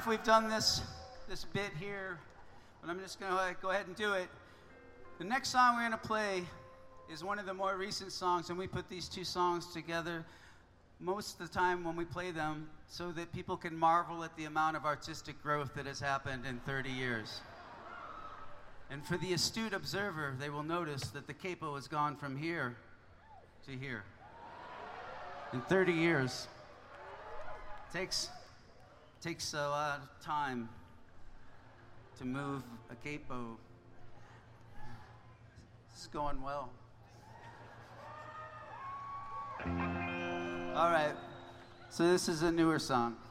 enough. We've done this bit here, but I'm just going to go ahead and do it. The next song we're going to play is one of the more recent songs, and we put these two songs together most of the time when we play them so that people can marvel at the amount of artistic growth that has happened in 30 years. And for the astute observer, they will notice that the capo has gone from here to here. In 30 years. Takes a lot of time to move a capo. It's going well. All right, so this is a newer song.